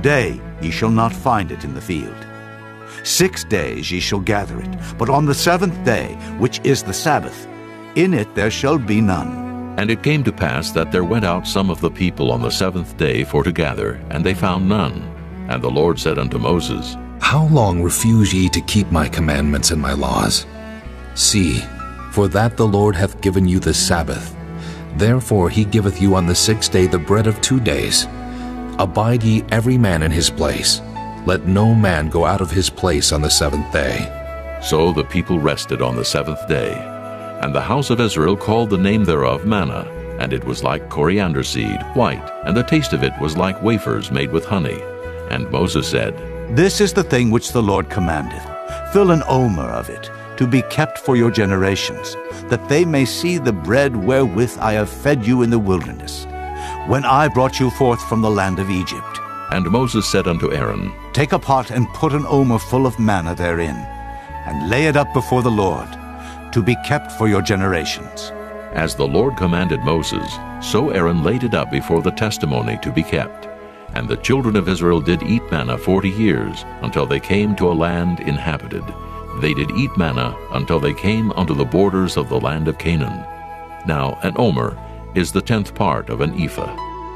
Today ye shall not find it in the field. 6 days ye shall gather it, but on the 7th day, which is the Sabbath, in it there shall be none. And it came to pass that there went out some of the people on the 7th day for to gather, and they found none. And the Lord said unto Moses, How long refuse ye to keep my commandments and my laws? See, for that the Lord hath given you the Sabbath. Therefore he giveth you on the 6th day the bread of 2 days. Abide ye every man in his place. Let no man go out of his place on the 7th day. So the people rested on the 7th day. And the house of Israel called the name thereof manna, and it was like coriander seed, white, and the taste of it was like wafers made with honey. And Moses said, This is the thing which the Lord commandeth. Fill an omer of it, to be kept for your generations, that they may see the bread wherewith I have fed you in the wilderness, when I brought you forth from the land of Egypt. And Moses said unto Aaron, Take a pot and put an omer full of manna therein, and lay it up before the Lord, to be kept for your generations. As the Lord commanded Moses, so Aaron laid it up before the testimony to be kept. And the children of Israel did eat manna 40 years, until they came to a land inhabited. They did eat manna until they came unto the borders of the land of Canaan. Now an omer is the 10th part of an ephah.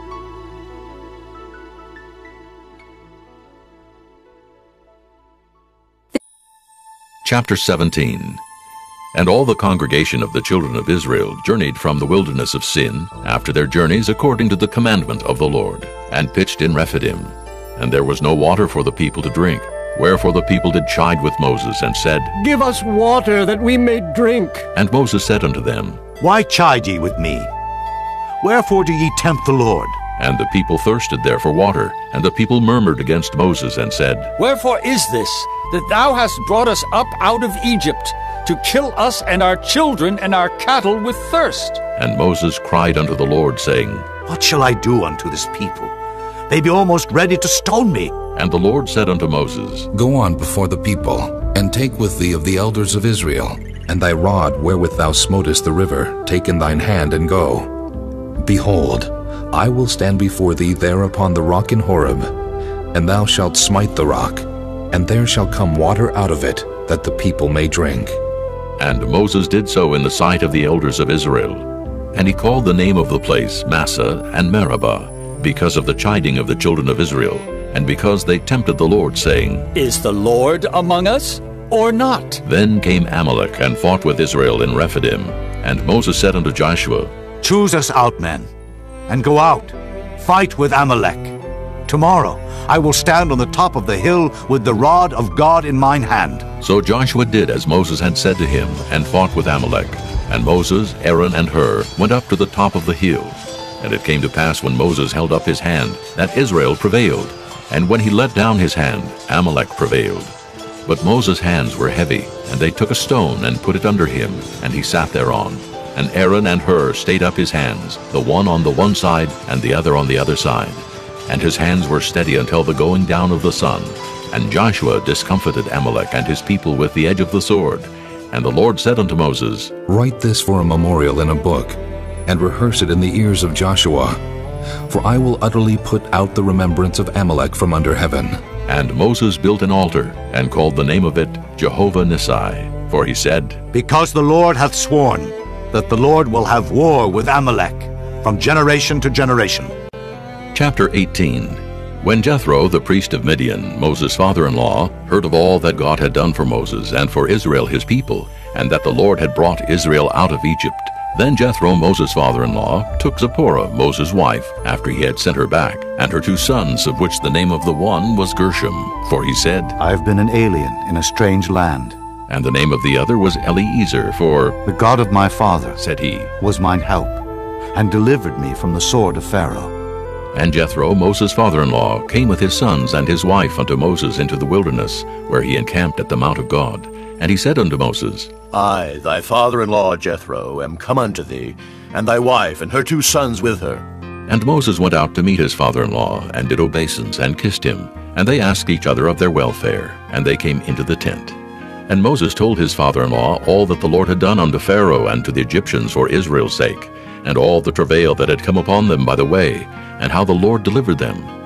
Chapter 17. And all the congregation of the children of Israel journeyed from the wilderness of Sin, after their journeys according to the commandment of the Lord, and pitched in Rephidim. And there was no water for the people to drink. Wherefore the people did chide with Moses, and said, Give us water, that we may drink. And Moses said unto them, Why chide ye with me? Wherefore do ye tempt the Lord? And the people thirsted there for water. And the people murmured against Moses, and said, Wherefore is this, that thou hast brought us up out of Egypt, to kill us and our children and our cattle with thirst? And Moses cried unto the Lord, saying, What shall I do unto this people? They be almost ready to stone me. And the Lord said unto Moses, Go on before the people, and take with thee of the elders of Israel, and thy rod wherewith thou smotest the river, take in thine hand, and go. Behold, I will stand before thee there upon the rock in Horeb, and thou shalt smite the rock, and there shall come water out of it, that the people may drink. And Moses did so in the sight of the elders of Israel. And he called the name of the place Massah and Meribah, because of the chiding of the children of Israel, and because they tempted the Lord, saying, Is the Lord among us, or not? Then came Amalek and fought with Israel in Rephidim. And Moses said unto Joshua, Choose us out men, and go out, fight with Amalek. Tomorrow I will stand on the top of the hill with the rod of God in mine hand. So Joshua did as Moses had said to him, and fought with Amalek. And Moses, Aaron, and Hur went up to the top of the hill. And it came to pass, when Moses held up his hand, that Israel prevailed. And when he let down his hand, Amalek prevailed. But Moses' hands were heavy, and they took a stone and put it under him, and he sat thereon. And Aaron and Hur stayed up his hands, the one on the one side, and the other on the other side. And his hands were steady until the going down of the sun. And Joshua discomfited Amalek and his people with the edge of the sword. And the Lord said unto Moses, Write this for a memorial in a book, and rehearse it in the ears of Joshua. For I will utterly put out the remembrance of Amalek from under heaven. And Moses built an altar, and called the name of it Jehovah Nissi. For he said, Because the Lord hath sworn that the Lord will have war with Amalek from generation to generation. Chapter 18. When Jethro, the priest of Midian, Moses' father-in-law, heard of all that God had done for Moses and for Israel his people, and that the Lord had brought Israel out of Egypt, then Jethro, Moses' father-in-law, took Zipporah, Moses' wife, after he had sent her back, and her 2 sons, of which the name of the one was Gershom. For he said, I have been an alien in a strange land. And the name of the other was Eliezer, for, The God of my father, said he, was mine help, and delivered me from the sword of Pharaoh. And Jethro, Moses' father-in-law, came with his sons and his wife unto Moses into the wilderness, where he encamped at the mount of God. And he said unto Moses, I, thy father-in-law Jethro, am come unto thee, and thy wife and her 2 sons with her. And Moses went out to meet his father-in-law, and did obeisance, and kissed him. And they asked each other of their welfare, and they came into the tent. And Moses told his father-in-law all that the Lord had done unto Pharaoh and to the Egyptians for Israel's sake, and all the travail that had come upon them by the way, and how the Lord delivered them.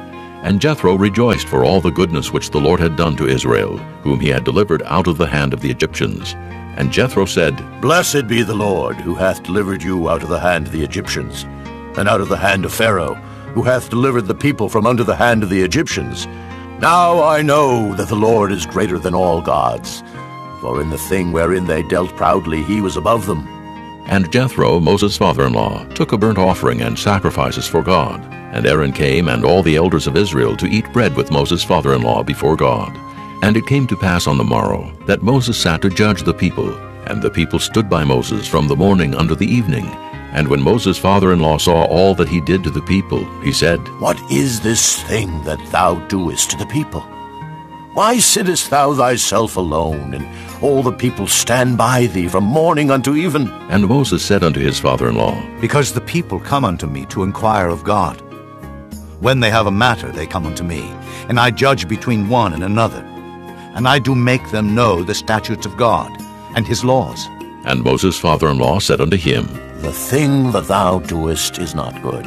And Jethro rejoiced for all the goodness which the Lord had done to Israel, whom he had delivered out of the hand of the Egyptians. And Jethro said, Blessed be the Lord, who hath delivered you out of the hand of the Egyptians, and out of the hand of Pharaoh, who hath delivered the people from under the hand of the Egyptians. Now I know that the Lord is greater than all gods, for in the thing wherein they dealt proudly he was above them. And Jethro, Moses' father-in-law, took a burnt offering and sacrifices for God. And Aaron came and all the elders of Israel to eat bread with Moses' father-in-law before God. And it came to pass on the morrow that Moses sat to judge the people, and the people stood by Moses from the morning unto the evening. And when Moses' father-in-law saw all that he did to the people, he said, What is this thing that thou doest to the people? Why sittest thou thyself alone, and all the people stand by thee from morning unto even? And Moses said unto his father-in-law, Because the people come unto me to inquire of God. When they have a matter, they come unto me, and I judge between one and another. And I do make them know the statutes of God, and his laws. And Moses' father-in-law said unto him, The thing that thou doest is not good.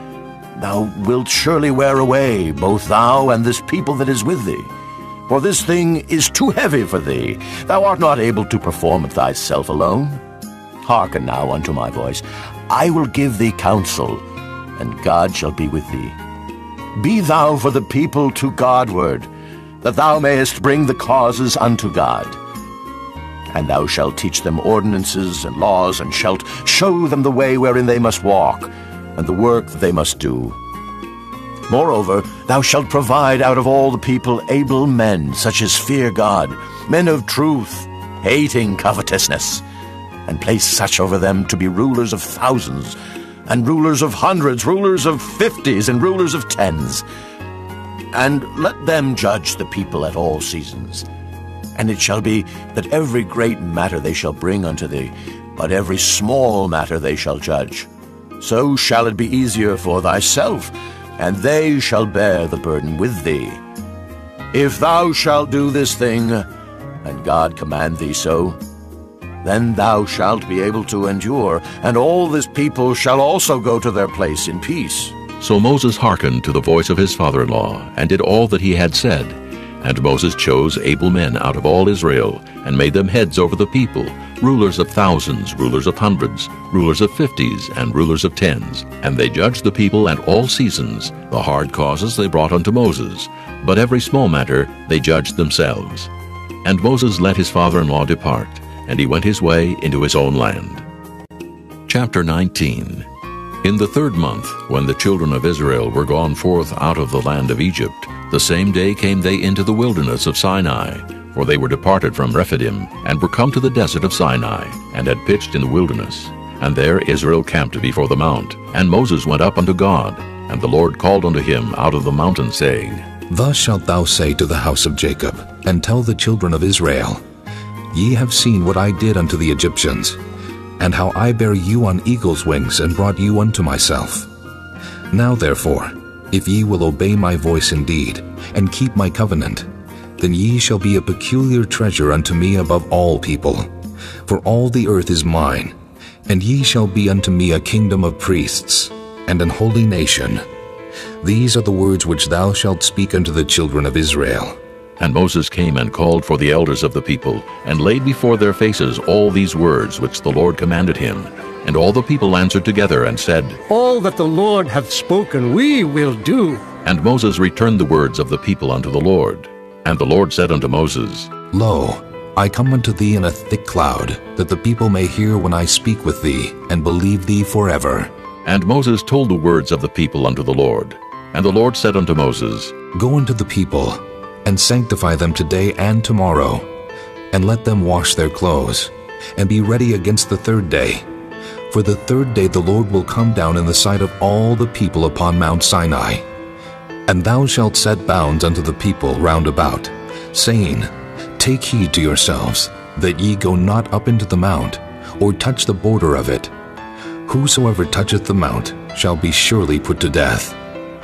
Thou wilt surely wear away, both thou and this people that is with thee. For this thing is too heavy for thee. Thou art not able to perform it thyself alone. Hearken now unto my voice. I will give thee counsel, and God shall be with thee. Be thou for the people to Godward, that thou mayest bring the causes unto God. And thou shalt teach them ordinances and laws, and shalt show them the way wherein they must walk, and the work that they must do. Moreover, thou shalt provide out of all the people able men, such as fear God, men of truth, hating covetousness, and place such over them to be rulers of thousands, and rulers of hundreds, rulers of 50s, and rulers of 10s. And let them judge the people at all seasons. And it shall be that every great matter they shall bring unto thee, but every small matter they shall judge. So shall it be easier for thyself, and they shall bear the burden with thee. If thou shalt do this thing, and God command thee so, then thou shalt be able to endure, and all this people shall also go to their place in peace. So Moses hearkened to the voice of his father-in-law, and did all that he had said. And Moses chose able men out of all Israel, and made them heads over the people, rulers of thousands, rulers of hundreds, rulers of 50s, and rulers of 10s. And they judged the people at all seasons. The hard causes they brought unto Moses, but every small matter they judged themselves. And Moses let his father-in-law depart, and he went his way into his own land. Chapter 19. In the 3rd month, when the children of Israel were gone forth out of the land of Egypt, the same day came they into the wilderness of Sinai, for they were departed from Rephidim, and were come to the desert of Sinai, and had pitched in the wilderness. And there Israel camped before the mount. And Moses went up unto God, and the Lord called unto him out of the mountain, saying, Thus shalt thou say to the house of Jacob, and tell the children of Israel, Ye have seen what I did unto the Egyptians, and how I bare you on eagle's wings, and brought you unto myself. Now therefore, if ye will obey my voice indeed, and keep my covenant, then ye shall be a peculiar treasure unto me above all people. For all the earth is mine, and ye shall be unto me a kingdom of priests, and an holy nation. These are the words which thou shalt speak unto the children of Israel. And Moses came and called for the elders of the people, and laid before their faces all these words which the Lord commanded him. And all the people answered together and said, All that the Lord hath spoken we will do. And Moses returned the words of the people unto the Lord. And the Lord said unto Moses, Lo, I come unto thee in a thick cloud, that the people may hear when I speak with thee, and believe thee forever. And Moses told the words of the people unto the Lord. And the Lord said unto Moses, Go unto the people, and sanctify them today and tomorrow, and let them wash their clothes, and be ready against the 3rd day. For the 3rd day the Lord will come down in the sight of all the people upon Mount Sinai. And thou shalt set bounds unto the people round about, saying, Take heed to yourselves, that ye go not up into the mount, or touch the border of it. Whosoever toucheth the mount shall be surely put to death.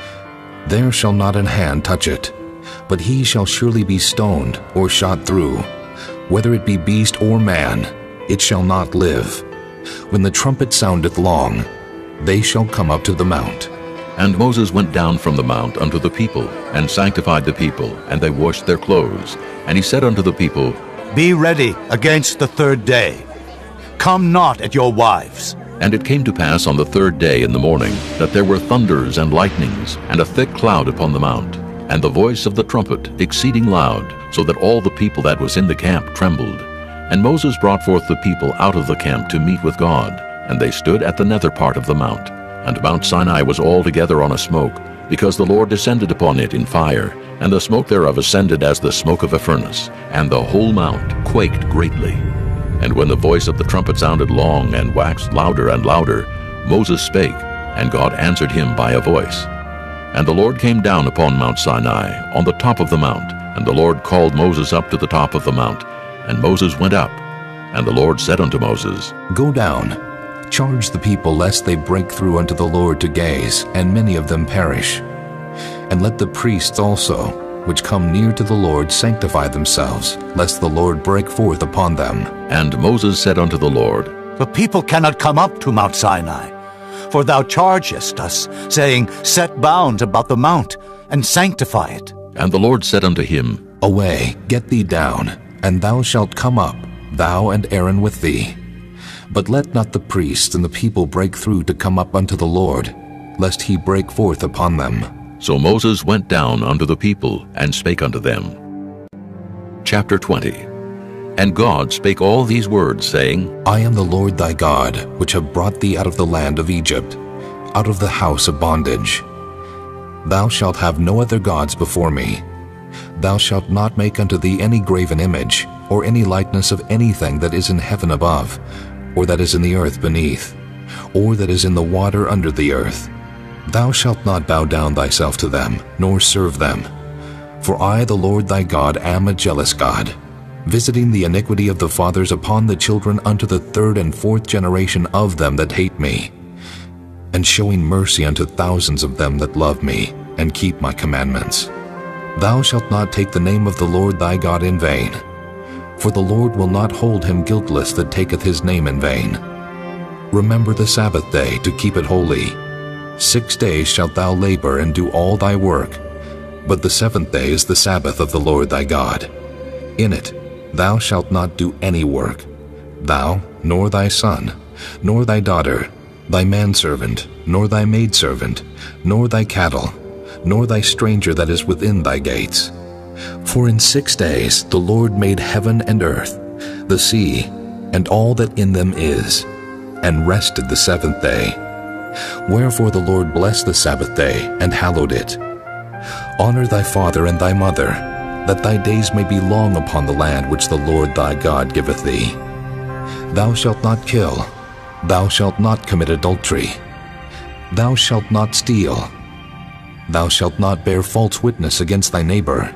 There shall not an hand touch it, but he shall surely be stoned or shot through. Whether it be beast or man, it shall not live. When the trumpet soundeth long, they shall come up to the mount. And Moses went down from the mount unto the people, and sanctified the people, and they washed their clothes. And he said unto the people, Be ready against the third day. Come not at your wives. And it came to pass on the third day in the morning, that there were thunders and lightnings, and a thick cloud upon the mount, and the voice of the trumpet exceeding loud, so that all the people that was in the camp trembled. And Moses brought forth the people out of the camp to meet with God, and they stood at the nether part of the mount. And Mount Sinai was altogether on a smoke, because the Lord descended upon it in fire, and the smoke thereof ascended as the smoke of a furnace, and the whole mount quaked greatly. And when the voice of the trumpet sounded long, and waxed louder and louder, Moses spake, and God answered him by a voice. And the Lord came down upon Mount Sinai, on the top of the mount, and the Lord called Moses up to the top of the mount. And Moses went up, and the Lord said unto Moses, Go down, charge the people lest they break through unto the Lord to gaze, and many of them perish. And let the priests also, which come near to the Lord, sanctify themselves, lest the Lord break forth upon them. And Moses said unto the Lord, The people cannot come up to Mount Sinai, for thou chargest us, saying, Set bounds about the mount, and sanctify it. And the Lord said unto him, Away, get thee down, and thou shalt come up, thou and Aaron with thee. But let not the priests and the people break through to come up unto the Lord, lest he break forth upon them. So Moses went down unto the people, and spake unto them. Chapter 20. And God spake all these words, saying, I am the Lord thy God, which have brought thee out of the land of Egypt, out of the house of bondage. Thou shalt have no other gods before me. Thou shalt not make unto thee any graven image, or any likeness of anything that is in heaven above, or that is in the earth beneath, or that is in the water under the earth. Thou shalt not bow down thyself to them, nor serve them. For I, the Lord thy God, am a jealous God, visiting the iniquity of the fathers upon the children unto the third and fourth generation of them that hate me, and showing mercy unto thousands of them that love me, and keep my commandments. Thou shalt not take the name of the Lord thy God in vain, for the Lord will not hold him guiltless that taketh his name in vain. Remember the Sabbath day to keep it holy. 6 days shalt thou labor and do all thy work, but the seventh day is the Sabbath of the Lord thy God. In it thou shalt not do any work, thou, nor thy son, nor thy daughter, thy manservant, nor thy maidservant, nor thy cattle, nor thy stranger that is within thy gates. For in 6 days the Lord made heaven and earth, the sea, and all that in them is, and rested the seventh day. Wherefore the Lord blessed the Sabbath day, and hallowed it. Honor thy father and thy mother, that thy days may be long upon the land which the Lord thy God giveth thee. Thou shalt not kill. Thou shalt not commit adultery. Thou shalt not steal. Thou shalt not bear false witness against thy neighbor.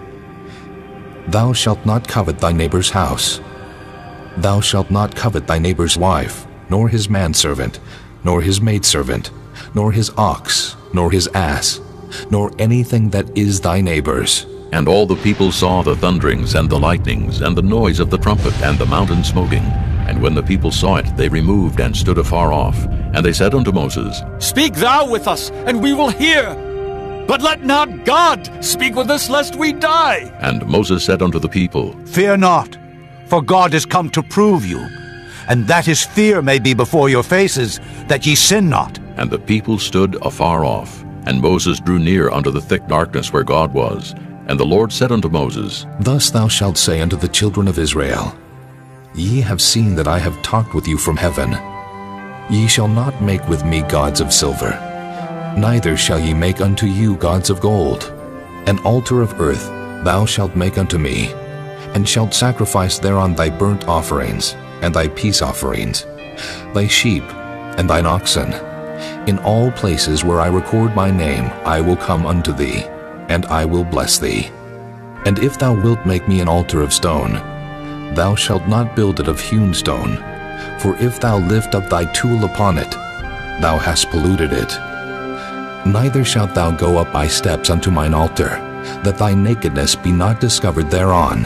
Thou shalt not covet thy neighbor's house. Thou shalt not covet thy neighbor's wife, nor his manservant, nor his maidservant, nor his ox, nor his ass, nor anything that is thy neighbor's. And all the people saw the thunderings and the lightnings, and the noise of the trumpet, and the mountain smoking. And when the people saw it, they removed and stood afar off. And they said unto Moses, Speak thou with us, and we will hear. But let not God speak with us, lest we die. And Moses said unto the people, Fear not, for God is come to prove you, and that his fear may be before your faces, that ye sin not. And the people stood afar off. And Moses drew near unto the thick darkness where God was. And the Lord said unto Moses, Thus thou shalt say unto the children of Israel, Ye have seen that I have talked with you from heaven. Ye shall not make with me gods of silver, neither shall ye make unto you gods of gold. An altar of earth thou shalt make unto me, and shalt sacrifice thereon thy burnt offerings, and thy peace offerings, thy sheep, and thine oxen. In all places where I record my name I will come unto thee, and I will bless thee. And if thou wilt make me an altar of stone, thou shalt not build it of hewn stone, for if thou lift up thy tool upon it, thou hast polluted it. Neither shalt thou go up by steps unto mine altar, that thy nakedness be not discovered thereon.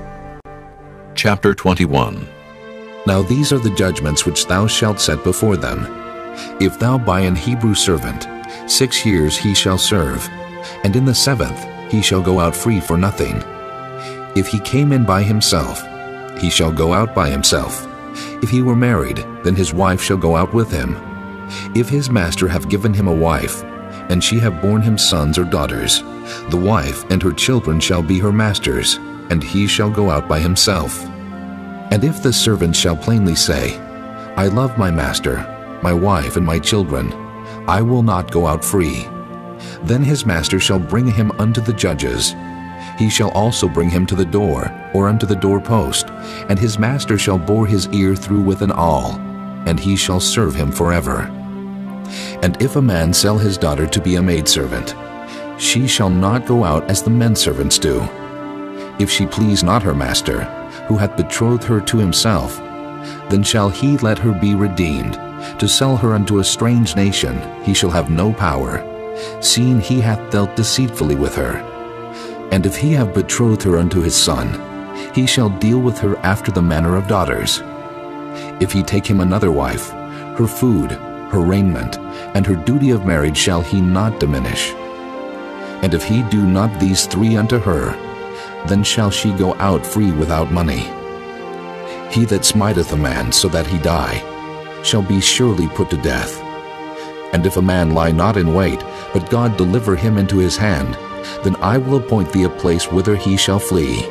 Chapter 21. Now these are the judgments which thou shalt set before them. If thou buy an Hebrew servant, 6 years he shall serve, and in the 7th he shall go out free for nothing. If he came in by himself, he shall go out by himself. If he were married, then his wife shall go out with him. If his master have given him a wife, and she have borne him sons or daughters, the wife and her children shall be her master's, and he shall go out by himself. And if the servant shall plainly say, I love my master, my wife, and my children, I will not go out free, then his master shall bring him unto the judges. He shall also bring him to the door, or unto the doorpost, and his master shall bore his ear through with an awl, and he shall serve him forever. And if a man sell his daughter to be a maidservant, she shall not go out as the men servants do. If she please not her master, who hath betrothed her to himself, then shall he let her be redeemed. To sell her unto a strange nation he shall have no power, seeing he hath dealt deceitfully with her. And if he have betrothed her unto his son, he shall deal with her after the manner of daughters. If he take him another wife, her food, her raiment, and her duty of marriage shall he not diminish. And if he do not these 3 unto her, then shall she go out free without money. He that smiteth a man so that he die shall be surely put to death. And if a man lie not in wait, but God deliver him into his hand, then I will appoint thee a place whither he shall flee.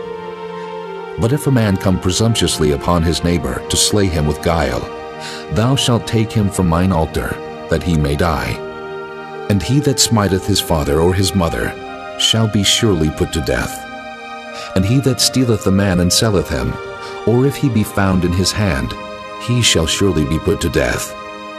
But if a man come presumptuously upon his neighbor to slay him with guile, thou shalt take him from mine altar, that he may die. And he that smiteth his father or his mother shall be surely put to death. And he that stealeth a man and selleth him, or if he be found in his hand, he shall surely be put to death.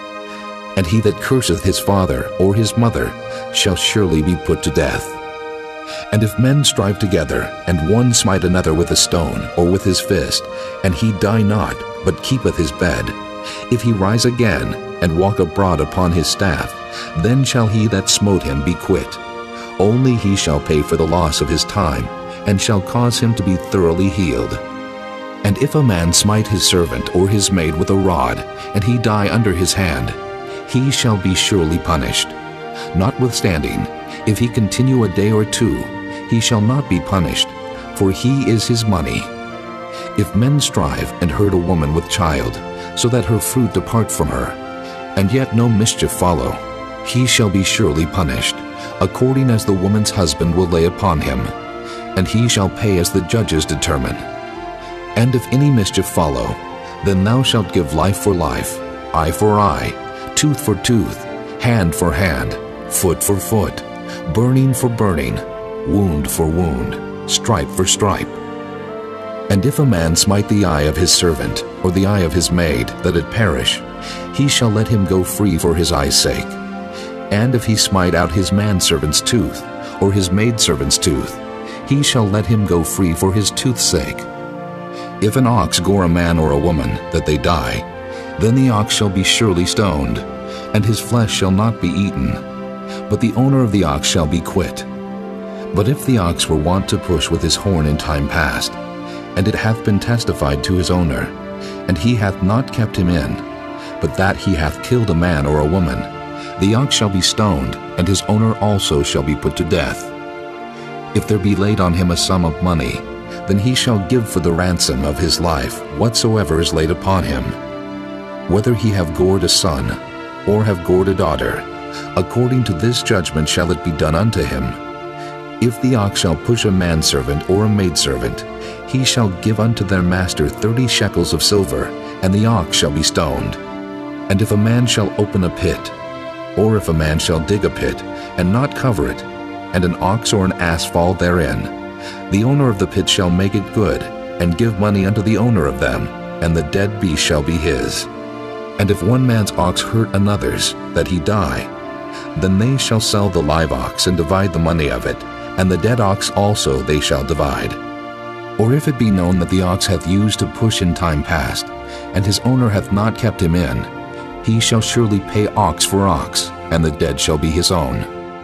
And he that curseth his father or his mother shall surely be put to death. And if men strive together, and one smite another with a stone or with his fist, and he die not, but keepeth his bed, if he rise again, and walk abroad upon his staff, then shall he that smote him be quit. Only he shall pay for the loss of his time, and shall cause him to be thoroughly healed. And if a man smite his servant or his maid with a rod, and he die under his hand, he shall be surely punished. Notwithstanding, if he continue a day or 2, he shall not be punished, for he is his money. If men strive and hurt a woman with child, so that her fruit depart from her, and yet no mischief follow, he shall be surely punished, according as the woman's husband will lay upon him, and he shall pay as the judges determine. And if any mischief follow, then thou shalt give life for life, eye for eye, tooth for tooth, hand for hand, foot for foot, burning for burning, wound for wound, stripe for stripe. And if a man smite the eye of his servant, or the eye of his maid, that it perish, he shall let him go free for his eye's sake. And if he smite out his manservant's tooth, or his maidservant's tooth, he shall let him go free for his tooth's sake. If an ox gore a man or a woman, that they die, then the ox shall be surely stoned, and his flesh shall not be eaten, but the owner of the ox shall be quit. But if the ox were wont to push with his horn in time past, and it hath been testified to his owner, and he hath not kept him in, but that he hath killed a man or a woman, the ox shall be stoned, and his owner also shall be put to death. If there be laid on him a sum of money, then he shall give for the ransom of his life whatsoever is laid upon him. Whether he have gored a son, or have gored a daughter, according to this judgment shall it be done unto him. If the ox shall push a manservant or a maidservant, he shall give unto their master 30 shekels of silver, and the ox shall be stoned. And if a man shall open a pit, or if a man shall dig a pit, and not cover it, and an ox or an ass fall therein, the owner of the pit shall make it good, and give money unto the owner of them, and the dead beast shall be his. And if one man's ox hurt another's, that he die, then they shall sell the live ox and divide the money of it, and the dead ox also they shall divide. Or if it be known that the ox hath used to push in time past, and his owner hath not kept him in, he shall surely pay ox for ox, and the dead shall be his own.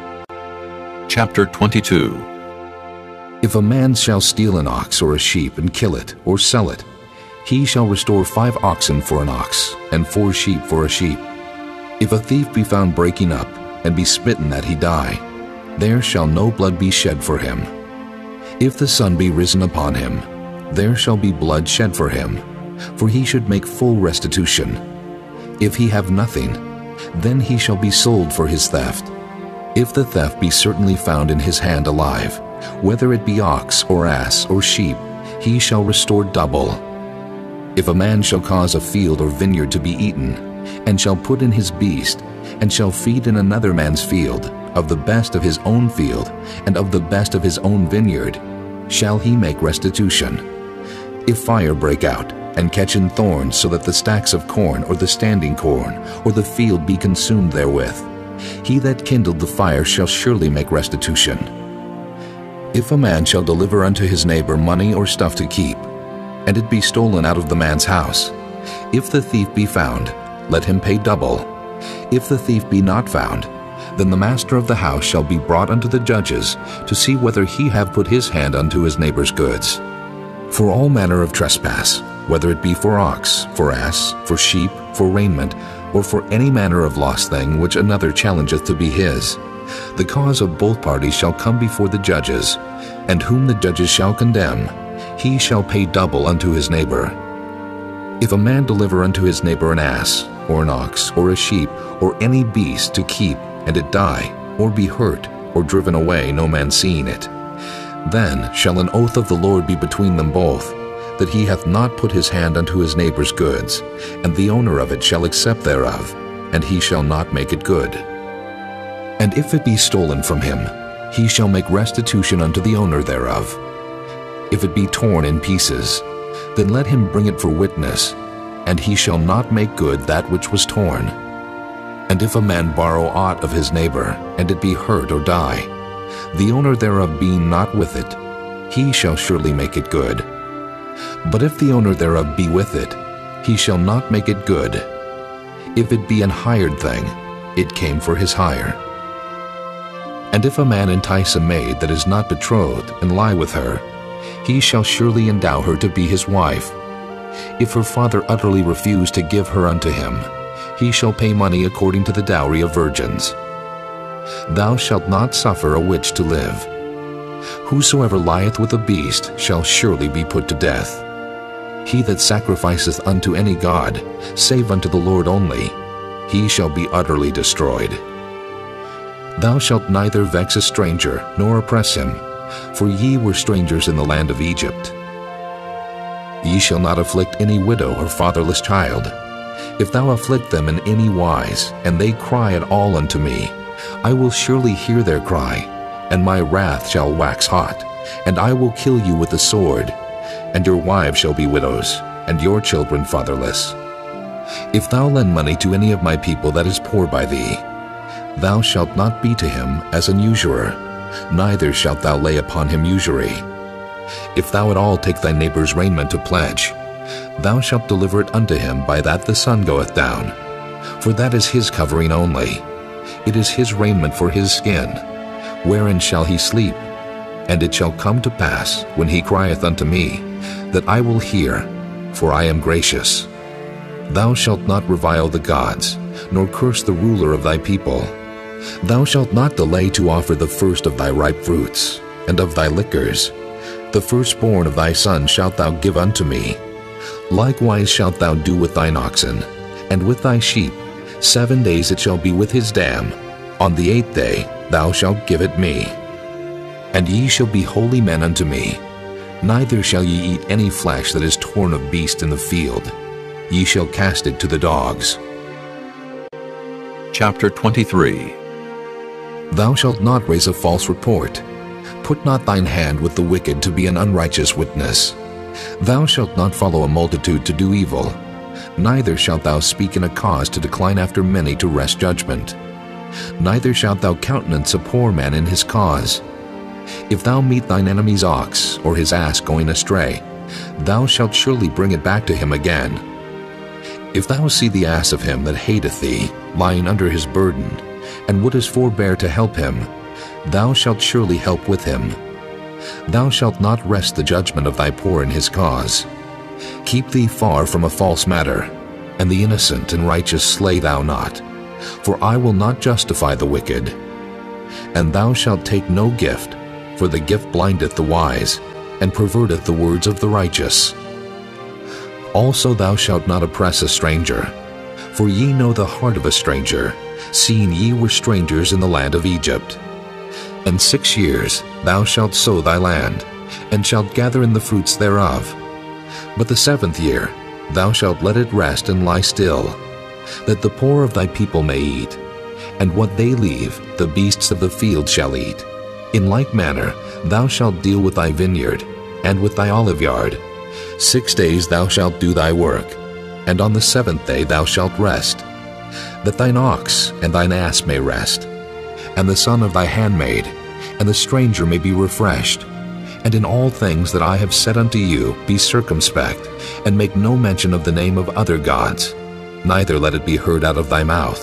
Chapter 22. If a man shall steal an ox or a sheep and kill it or sell it, he shall restore 5 oxen for an ox, and 4 sheep for a sheep. If a thief be found breaking up, and be smitten that he die, there shall no blood be shed for him. If the sun be risen upon him, there shall be blood shed for him, for he should make full restitution. If he have nothing, then he shall be sold for his theft. If the theft be certainly found in his hand alive, whether it be ox or ass or sheep, he shall restore double. If a man shall cause a field or vineyard to be eaten, and shall put in his beast, and shall feed in another man's field, of the best of his own field, and of the best of his own vineyard, shall he make restitution. If fire break out, and catch in thorns, so that the stacks of corn, or the standing corn, or the field be consumed therewith, he that kindled the fire shall surely make restitution. If a man shall deliver unto his neighbor money or stuff to keep, and it be stolen out of the man's house, if the thief be found, let him pay double. If the thief be not found, then the master of the house shall be brought unto the judges, to see whether he have put his hand unto his neighbor's goods. For all manner of trespass, whether it be for ox, for ass, for sheep, for raiment, or for any manner of lost thing which another challengeth to be his, the cause of both parties shall come before the judges, and whom the judges shall condemn, he shall pay double unto his neighbor. If a man deliver unto his neighbor an ass, or an ox, or a sheep, or any beast to keep, and it die, or be hurt, or driven away, no man seeing it, then shall an oath of the Lord be between them both, that he hath not put his hand unto his neighbor's goods, and the owner of it shall accept thereof, and he shall not make it good. And if it be stolen from him, he shall make restitution unto the owner thereof. If it be torn in pieces, then let him bring it for witness, and he shall not make good that which was torn. And if a man borrow aught of his neighbor, and it be hurt or die, the owner thereof being not with it, he shall surely make it good. But if the owner thereof be with it, he shall not make it good. If it be an hired thing, it came for his hire. And if a man entice a maid that is not betrothed, and lie with her, he shall surely endow her to be his wife. If her father utterly refuse to give her unto him, he shall pay money according to the dowry of virgins. Thou shalt not suffer a witch to live. Whosoever lieth with a beast shall surely be put to death. He that sacrificeth unto any god, save unto the Lord only, he shall be utterly destroyed. Thou shalt neither vex a stranger, nor oppress him, for ye were strangers in the land of Egypt. Ye shall not afflict any widow or fatherless child. If thou afflict them in any wise, and they cry at all unto me, I will surely hear their cry, and my wrath shall wax hot, and I will kill you with the sword, and your wives shall be widows, and your children fatherless. If thou lend money to any of my people that is poor by thee, thou shalt not be to him as an usurer, neither shalt thou lay upon him usury. If thou at all take thy neighbor's raiment to pledge, thou shalt deliver it unto him by that the sun goeth down, for that is his covering only. It is his raiment for his skin. Wherein shall he sleep? And it shall come to pass, when he crieth unto me, that I will hear, for I am gracious. Thou shalt not revile the gods, nor curse the ruler of thy people. Thou shalt not delay to offer the first of thy ripe fruits, and of thy liquors. The firstborn of thy son shalt thou give unto me. Likewise shalt thou do with thine oxen, and with thy sheep. 7 days it shall be with his dam. On the 8th day thou shalt give it me. And ye shall be holy men unto me. Neither shall ye eat any flesh that is torn of beast in the field. Ye shall cast it to the dogs. Chapter 23. Thou shalt not raise a false report. Put not thine hand with the wicked to be an unrighteous witness. Thou shalt not follow a multitude to do evil. Neither shalt thou speak in a cause to decline after many to wrest judgment. Neither shalt thou countenance a poor man in his cause. If thou meet thine enemy's ox, or his ass going astray, thou shalt surely bring it back to him again. If thou see the ass of him that hateth thee, lying under his burden, and wouldest forbear to help him, thou shalt surely help with him. Thou shalt not wrest the judgment of thy poor in his cause. Keep thee far from a false matter, and the innocent and righteous slay thou not. for I will not justify the wicked. And thou shalt take no gift, for the gift blindeth the wise, and perverteth the words of the righteous. Also thou shalt not oppress a stranger, for ye know the heart of a stranger, seeing ye were strangers in the land of Egypt. And 6 years thou shalt sow thy land, and shalt gather in the fruits thereof. But the 7th year thou shalt let it rest and lie still, that the poor of thy people may eat, and what they leave the beasts of the field shall eat. In like manner thou shalt deal with thy vineyard, and with thy oliveyard. 6 days thou shalt do thy work, and on the 7th day thou shalt rest, that thine ox and thine ass may rest, and the son of thy handmaid, and the stranger may be refreshed. And in all things that I have said unto you be circumspect, and make no mention of the name of other gods, neither let it be heard out of thy mouth.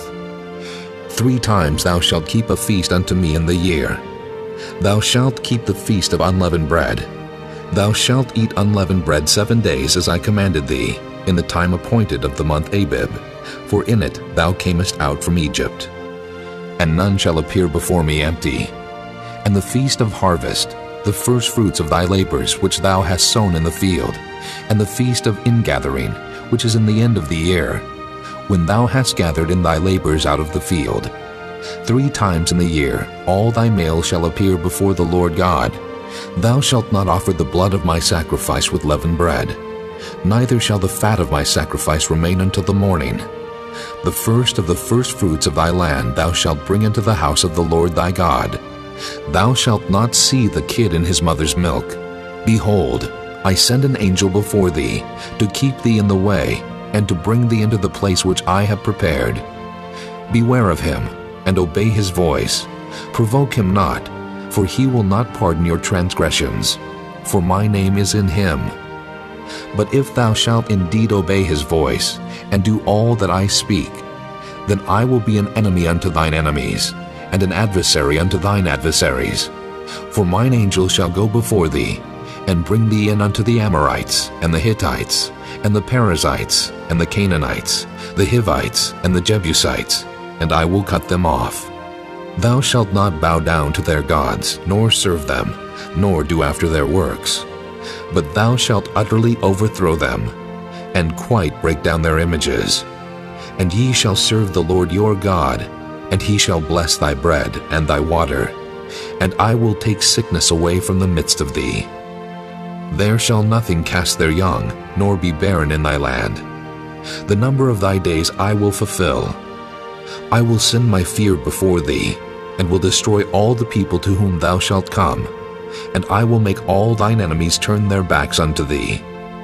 3 times thou shalt keep a feast unto me in the year. Thou shalt keep the feast of unleavened bread. Thou shalt eat unleavened bread 7 days, as I commanded thee, in the time appointed of the month Abib, for in it thou camest out from Egypt. And none shall appear before me empty. And the feast of harvest, the first fruits of thy labors which thou hast sown in the field, and the feast of ingathering, which is in the end of the year, when thou hast gathered in thy labors out of the field. 3 times in the year all thy male shall appear before the Lord God. Thou shalt not offer the blood of my sacrifice with leavened bread, neither shall the fat of my sacrifice remain until the morning. The first of the first fruits of thy land thou shalt bring into the house of the Lord thy God. Thou shalt not see the kid in his mother's milk. Behold, I send an angel before thee, to keep thee in the way, and to bring thee into the place which I have prepared. Beware of him, and obey his voice. Provoke him not, for he will not pardon your transgressions, for my name is in him. But if thou shalt indeed obey his voice, and do all that I speak, then I will be an enemy unto thine enemies, and an adversary unto thine adversaries. For mine angel shall go before thee, and bring thee in unto the Amorites, and the Hittites, and the Perizzites, and the Canaanites, the Hivites, and the Jebusites, and I will cut them off. Thou shalt not bow down to their gods, nor serve them, nor do after their works. But thou shalt utterly overthrow them, and quite break down their images. And ye shall serve the Lord your God, and he shall bless thy bread and thy water, and I will take sickness away from the midst of thee. There shall nothing cast their young, nor be barren in thy land. The number of thy days I will fulfill. I will send my fear before thee, and will destroy all the people to whom thou shalt come, and I will make all thine enemies turn their backs unto thee.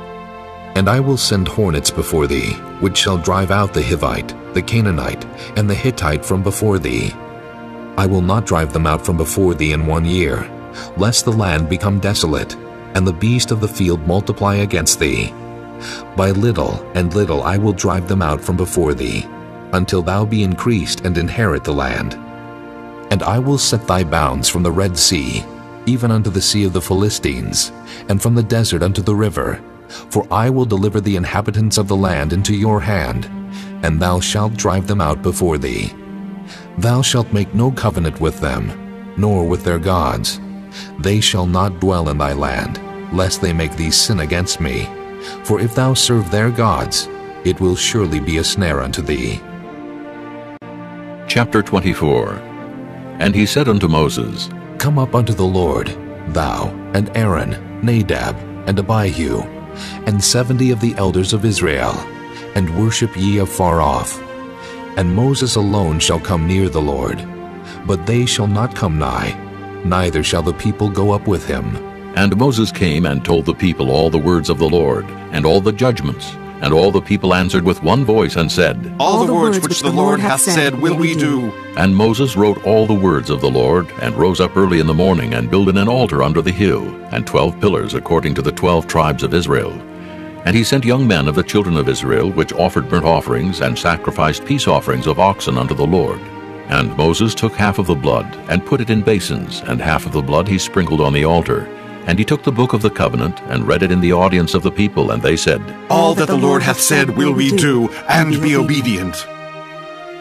And I will send hornets before thee, which shall drive out the Hivite, the Canaanite, and the Hittite from before thee. I will not drive them out from before thee in 1 year, lest the land become desolate, and the beast of the field multiply against thee. By little and little I will drive them out from before thee, until thou be increased and inherit the land. And I will set thy bounds from the Red Sea, even unto the sea of the Philistines, and from the desert unto the river. For I will deliver the inhabitants of the land into your hand, and thou shalt drive them out before thee. Thou shalt make no covenant with them, nor with their gods. They shall not dwell in thy land, lest they make thee sin against me. For if thou serve their gods, it will surely be a snare unto thee. Chapter 24. And he said unto Moses, Come up unto the Lord, thou, and Aaron, Nadab, and Abihu, and 70 of the elders of Israel, and worship ye afar off. And Moses alone shall come near the Lord, but they shall not come nigh, neither shall the people go up with him. And Moses came and told the people all the words of the Lord, and all the judgments. And all the people answered with one voice and said, All the words which the Lord hath said will we do. And Moses wrote all the words of the Lord, and rose up early in the morning, and builded an altar under the hill, and 12 pillars according to the 12 tribes of Israel. And he sent young men of the children of Israel, which offered burnt offerings, and sacrificed peace offerings of oxen unto the Lord. And Moses took half of the blood, and put it in basins, and half of the blood he sprinkled on the altar. And he took the book of the covenant, and read it in the audience of the people, and they said, All that the Lord hath said will we do, and be obedient.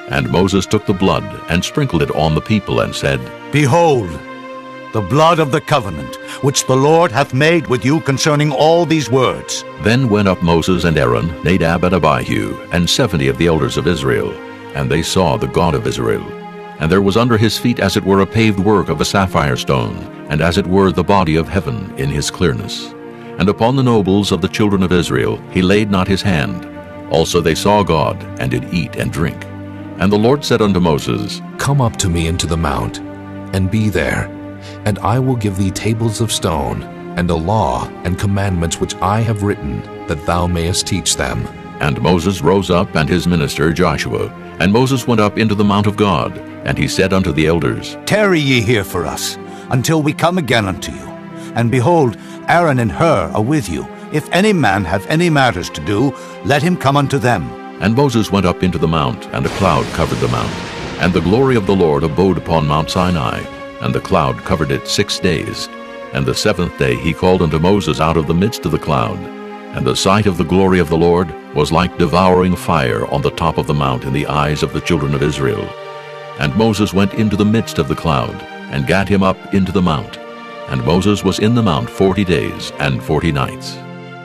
And Moses took the blood and sprinkled it on the people and said, Behold, the blood of the covenant, which the Lord hath made with you concerning all these words. Then went up Moses and Aaron, Nadab and Abihu, and 70 of the elders of Israel, and they saw the God of Israel. And there was under his feet as it were a paved work of a sapphire stone, and as it were the body of heaven in his clearness. And upon the nobles of the children of Israel he laid not his hand. Also they saw God, and did eat and drink. And the Lord said unto Moses, Come up to me into the mount, and be there, and I will give thee tables of stone, and a law and commandments which I have written, that thou mayest teach them. And Moses rose up, and his minister Joshua. And Moses went up into the mount of God, and he said unto the elders, Tarry ye here for us, until we come again unto you. And behold, Aaron and Hur are with you. If any man have any matters to do, let him come unto them. And Moses went up into the mount, and a cloud covered the mount. And the glory of the Lord abode upon Mount Sinai, and the cloud covered it 6 days. And the 7th day he called unto Moses out of the midst of the cloud. And the sight of the glory of the Lord was like devouring fire on the top of the mount in the eyes of the children of Israel. And Moses went into the midst of the cloud, and gat him up into the mount. And Moses was in the mount 40 days and 40 nights.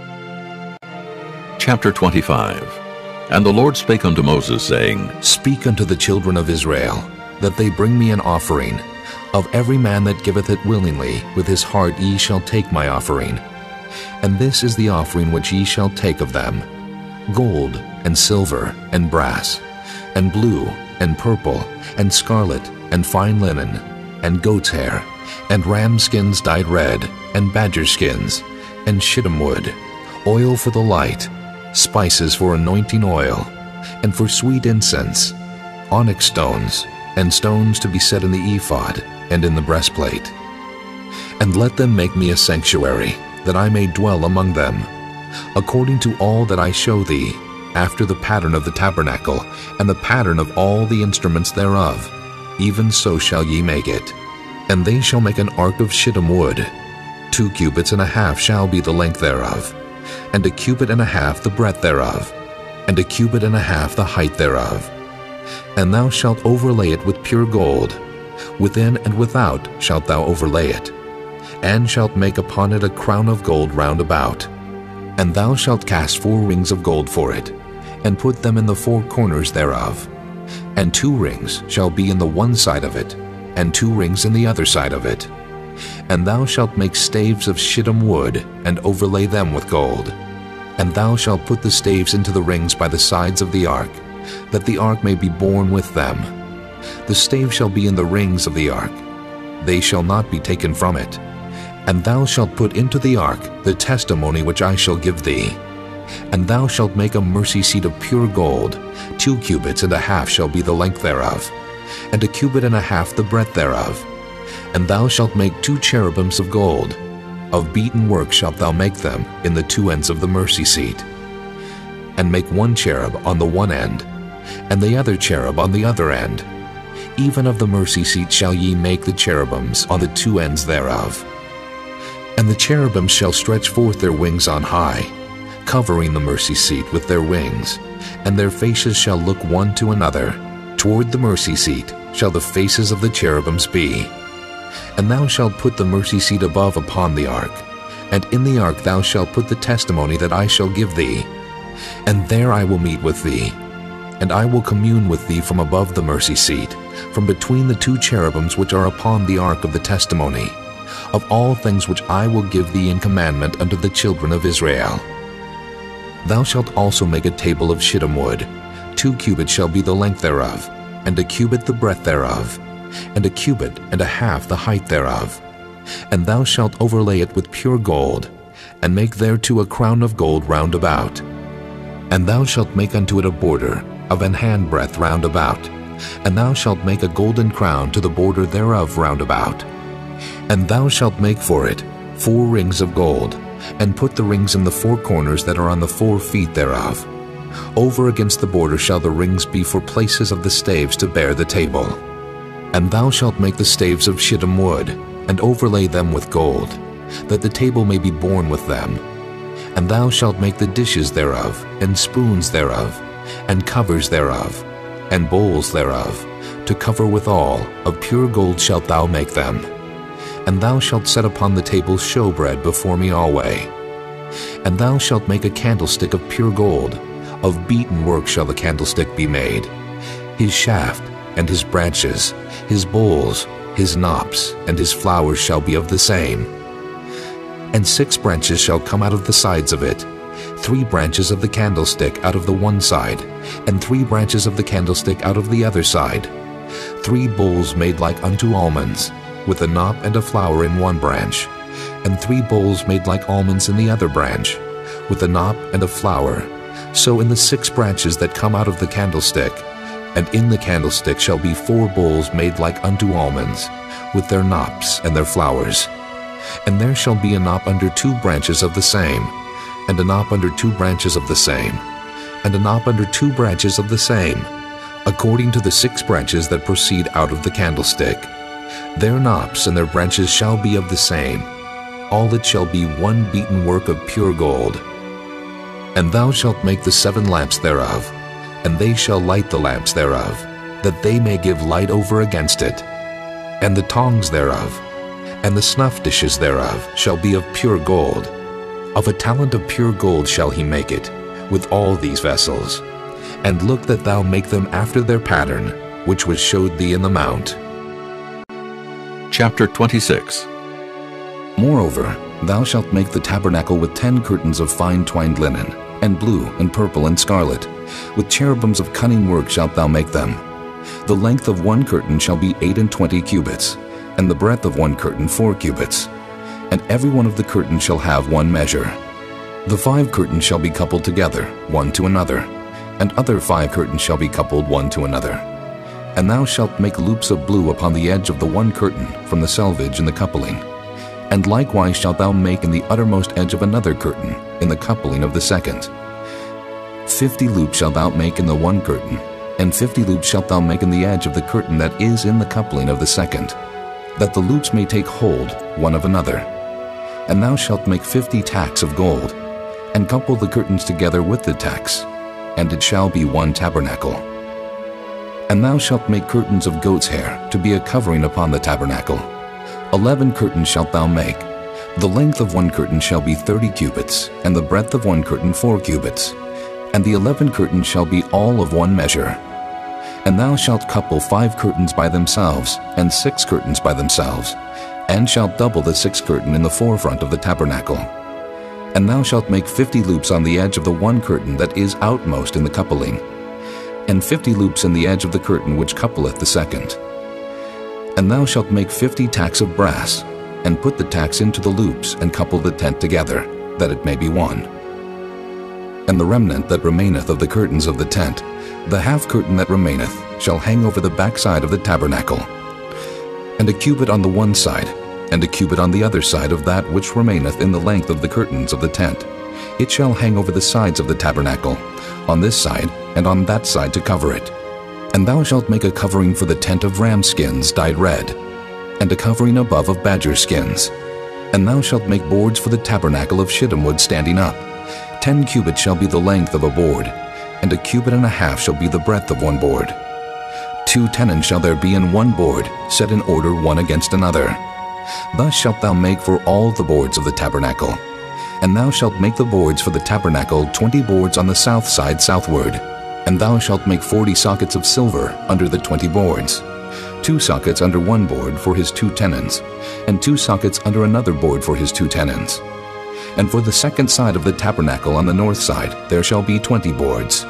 Chapter 25. And the Lord spake unto Moses, saying, Speak unto the children of Israel, that they bring me an offering. Of every man that giveth it willingly, with his heart ye shall take my offering. And this is the offering which ye shall take of them: gold, and silver, and brass, and blue, and purple, and scarlet, and fine linen, and goat's hair, and ram skins dyed red, and badger skins, and shittim wood, oil for the light, spices for anointing oil, and for sweet incense, onyx stones, and stones to be set in the ephod, and in the breastplate. And let them make me a sanctuary, that I may dwell among them, according to all that I show thee, after the pattern of the tabernacle, and the pattern of all the instruments thereof. Even so shall ye make it. And they shall make an ark of shittim wood. 2 cubits and a half shall be the length thereof, and 1 cubit and a half the breadth thereof, and 1 cubit and a half the height thereof. And thou shalt overlay it with pure gold. Within and without shalt thou overlay it, and shalt make upon it a crown of gold round about. And thou shalt cast 4 rings of gold for it, and put them in the 4 corners thereof. And 2 rings shall be in the one side of it, and 2 rings in the other side of it. And thou shalt make staves of shittim wood, and overlay them with gold. And thou shalt put the staves into the rings by the sides of the ark, that the ark may be borne with them. The stave shall be in the rings of the ark. They shall not be taken from it. And thou shalt put into the ark the testimony which I shall give thee. And thou shalt make a mercy seat of pure gold. 2 cubits and a half shall be the length thereof, and 1 cubit and a half the breadth thereof. And thou shalt make 2 cherubims of gold. Of beaten work shalt thou make them in the 2 ends of the mercy seat. And make 1 cherub on the one end, and the other cherub on the other end. Even of the mercy seat shall ye make the cherubims on the 2 ends thereof. And the cherubims shall stretch forth their wings on high, covering the mercy seat with their wings, and their faces shall look one to another. Toward the mercy seat shall the faces of the cherubims be. And thou shalt put the mercy seat above upon the ark, and in the ark thou shalt put the testimony that I shall give thee. And there I will meet with thee, and I will commune with thee from above the mercy seat, from between the 2 cherubims which are upon the ark of the testimony, of all things which I will give thee in commandment unto the children of Israel. Thou shalt also make a table of shittim wood. 2 cubits shall be the length thereof, and 1 cubit the breadth thereof, and 1 cubit and a half the height thereof. And thou shalt overlay it with pure gold, and make thereto a crown of gold round about. And thou shalt make unto it a border of an handbreadth round about, and thou shalt make a golden crown to the border thereof round about. And thou shalt make for it 4 rings of gold, and put the rings in the 4 corners that are on the 4 feet thereof. Over against the border shall the rings be for places of the staves to bear the table. And thou shalt make the staves of shittim wood, and overlay them with gold, that the table may be borne with them. And thou shalt make the dishes thereof, and spoons thereof, and covers thereof. and bowls thereof, to cover withal, of pure gold shalt thou make them. And thou shalt set upon the table showbread before me alway. And thou shalt make a candlestick of pure gold, of beaten work shall the candlestick be made. His shaft and his branches, his bowls, his knops, and his flowers shall be of the same. And 6 branches shall come out of the sides of it, 3 branches of the candlestick out of the one side, and 3 branches of the candlestick out of the other side. 3 bowls made like unto almonds, with a knop and a flower in one branch, and 3 bowls made like almonds in the other branch, with a knop and a flower. So in the 6 branches that come out of the candlestick, and in the candlestick shall be 4 bowls made like unto almonds, with their knops and their flowers. And there shall be a knop under 2 branches of the same, and a knop under 2 branches of the same, and a knop under 2 branches of the same, according to the 6 branches that proceed out of the candlestick. Their knops and their branches shall be of the same. All it shall be one beaten work of pure gold. And thou shalt make the 7 lamps thereof, and they shall light the lamps thereof, that they may give light over against it. And the tongs thereof, and the snuff dishes thereof, shall be of pure gold. Of a talent of pure gold shall he make it, with all these vessels. And look that thou make them after their pattern, which was showed thee in the mount. Chapter 26. Moreover, thou shalt make the tabernacle with 10 curtains of fine twined linen, and blue, and purple, and scarlet. With cherubims of cunning work shalt thou make them. The length of one curtain shall be 28 cubits, and the breadth of one curtain 4 cubits. And every one of the curtains shall have one measure. The 5 curtains shall be coupled together, one to another, and other 5 curtains shall be coupled one to another. And thou shalt make loops of blue upon the edge of the one curtain from the selvage in the coupling. And likewise shalt thou make in the uttermost edge of another curtain, in the coupling of the second. 50 loops shalt thou make in the one curtain, and 50 loops shalt thou make in the edge of the curtain that is in the coupling of the second, that the loops may take hold one of another. And thou shalt make 50 tacks of gold, and couple the curtains together with the tacks, and it shall be one tabernacle. And thou shalt make curtains of goat's hair to be a covering upon the tabernacle. 11 curtains shalt thou make. The length of one curtain shall be 30 cubits, and the breadth of one curtain 4 cubits. And the 11 curtains shall be all of one measure. And thou shalt couple 5 curtains by themselves, and 6 curtains by themselves, and shalt double the 6th curtain in the forefront of the tabernacle. And thou shalt make 50 loops on the edge of the one curtain that is outmost in the coupling, and 50 loops in the edge of the curtain which coupleth the second. And thou shalt make 50 tacks of brass, and put the tacks into the loops, and couple the tent together, that it may be one. And the remnant that remaineth of the curtains of the tent, the half curtain that remaineth, shall hang over the backside of the tabernacle. And a cubit on the one side, and a cubit on the other side of that which remaineth in the length of the curtains of the tent. It shall hang over the sides of the tabernacle, on this side and on that side to cover it. And thou shalt make a covering for the tent of ram skins dyed red, and a covering above of badger skins. And thou shalt make boards for the tabernacle of shittim wood standing up. 10 cubits shall be the length of a board, and a cubit and a half shall be the breadth of one board. 2 tenons shall there be in one board, set in order one against another. Thus shalt thou make for all the boards of the tabernacle. And thou shalt make the boards for the tabernacle 20 boards on the south side southward. And thou shalt make 40 sockets of silver under the 20 boards. 2 sockets under one board for his 2 tenons, and 2 sockets under another board for his 2 tenons. And for the second side of the tabernacle on the north side there shall be 20 boards.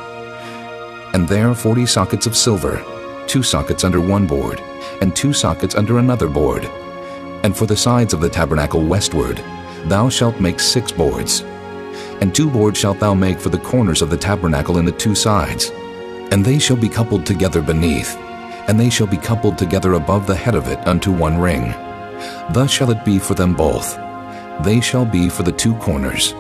And there 40 sockets of silver, 2 sockets under one board, and 2 sockets under another board. And for the sides of the tabernacle westward thou shalt make 6 boards. And 2 boards shalt thou make for the corners of the tabernacle in the 2 sides. And they shall be coupled together beneath, and they shall be coupled together above the head of it unto one ring. Thus shall it be for them both. They shall be for the 2 corners.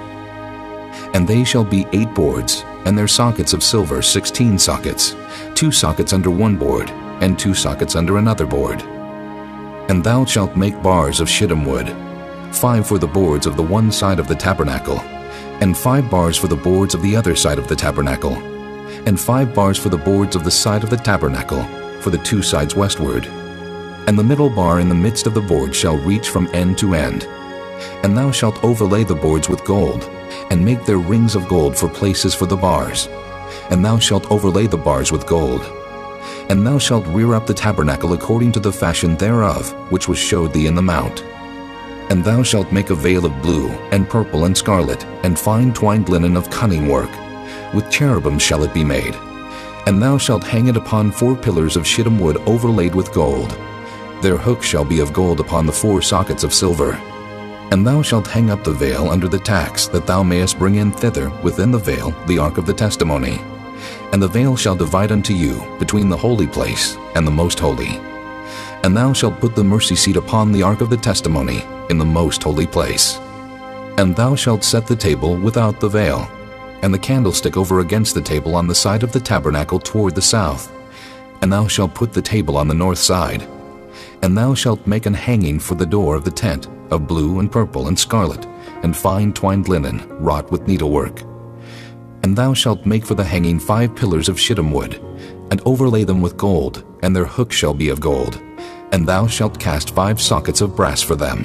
And they shall be 8 boards, and their sockets of silver 16 sockets, 2 sockets under one board, and 2 sockets under another board. And thou shalt make bars of shittim wood, 5 for the boards of the one side of the tabernacle, and 5 bars for the boards of the other side of the tabernacle. and 5 bars for the boards of the side of the tabernacle, for the 2 sides westward. And the middle bar in the midst of the board shall reach from end to end. And thou shalt overlay the boards with gold, and make their rings of gold for places for the bars. And thou shalt overlay the bars with gold. And thou shalt rear up the tabernacle according to the fashion thereof, which was showed thee in the mount. And thou shalt make a veil of blue, and purple, and scarlet, and fine twined linen of cunning work. With cherubim shall it be made. And thou shalt hang it upon 4 pillars of shittim wood overlaid with gold. Their hooks shall be of gold upon the 4 sockets of silver. And thou shalt hang up the veil under the tacks, that thou mayest bring in thither within the veil the ark of the testimony. And the veil shall divide unto you between the holy place and the most holy. And thou shalt put the mercy seat upon the ark of the testimony in the most holy place. And thou shalt set the table without the veil, and the candlestick over against the table on the side of the tabernacle toward the south. And thou shalt put the table on the north side. And thou shalt make an hanging for the door of the tent, of blue and purple and scarlet, and fine twined linen, wrought with needlework. And thou shalt make for the hanging 5 pillars of shittim wood, and overlay them with gold, and their hooks shall be of gold. And thou shalt cast 5 sockets of brass for them.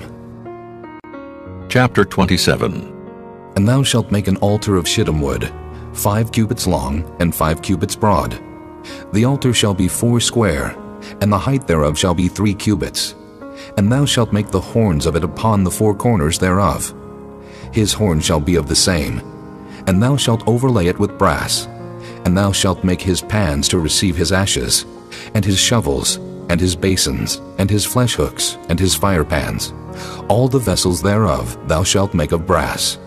Chapter 27. And thou shalt make an altar of shittim wood, 5 cubits long, and 5 cubits broad. The altar shall be 4 square, and the height thereof shall be 3 cubits. And thou shalt make the horns of it upon the 4 corners thereof. His horn shall be of the same. And thou shalt overlay it with brass. And thou shalt make his pans to receive his ashes, and his shovels, and his basins, and his flesh hooks, and his fire pans. All the vessels thereof thou shalt make of brass.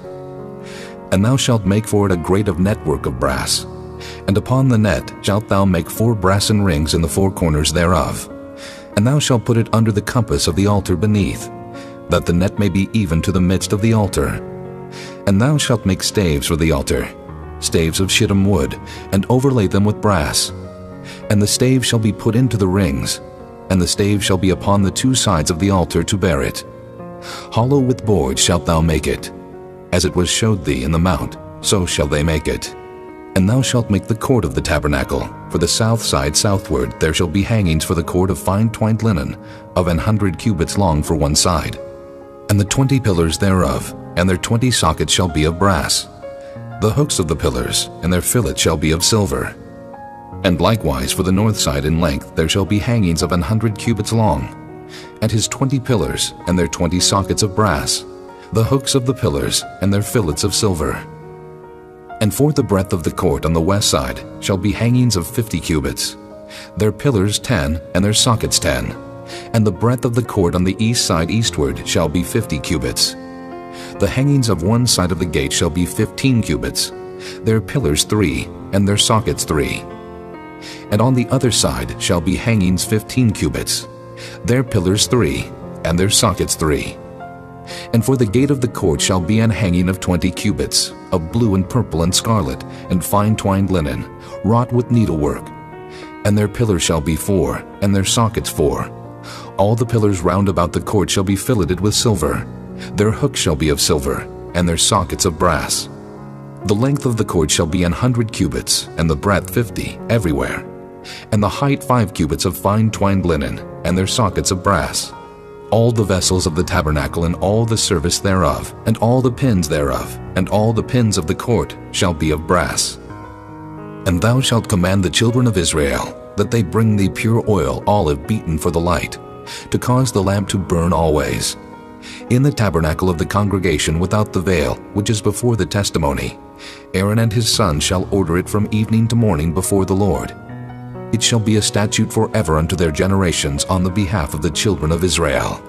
And thou shalt make for it a grate of network of brass. And upon the net shalt thou make 4 brassen rings in the 4 corners thereof. And thou shalt put it under the compass of the altar beneath, that the net may be even to the midst of the altar. And thou shalt make staves for the altar, staves of shittim wood, and overlay them with brass. And the staves shall be put into the rings, and the staves shall be upon the 2 sides of the altar to bear it. Hollow with boards shalt thou make it. As it was showed thee in the mount, so shall they make it. And thou shalt make the court of the tabernacle. For the south side southward there shall be hangings for the court of fine twined linen, of 100 cubits long for one side. And the 20 pillars thereof, and their 20 sockets shall be of brass. The hooks of the pillars, and their fillets shall be of silver. And likewise for the north side in length there shall be hangings of 100 cubits long, and his 20 pillars, and their 20 sockets of brass. The hooks of the pillars, and their fillets of silver. And for the breadth of the court on the west side shall be hangings of 50 cubits, their pillars 10, and their sockets 10. And the breadth of the court on the east side eastward shall be 50 cubits. The hangings of one side of the gate shall be 15 cubits, their pillars 3, and their sockets 3. And on the other side shall be hangings 15 cubits, their pillars 3, and their sockets 3. And for the gate of the court shall be an hanging of 20 cubits, of blue and purple and scarlet, and fine twined linen, wrought with needlework. And their pillars shall be 4, and their sockets 4. All the pillars round about the court shall be filleted with silver. Their hooks shall be of silver, and their sockets of brass. The length of the court shall be 100 cubits, and the breadth 50, everywhere. And the height 5 cubits of fine twined linen, and their sockets of brass. All the vessels of the tabernacle and all the service thereof, and all the pins thereof, and all the pins of the court shall be of brass. And thou shalt command the children of Israel, that they bring thee pure oil, olive beaten for the light, to cause the lamp to burn always. In the tabernacle of the congregation without the veil, which is before the testimony, Aaron and his sons shall order it from evening to morning before the Lord. It shall be a statute forever unto their generations on the behalf of the children of Israel.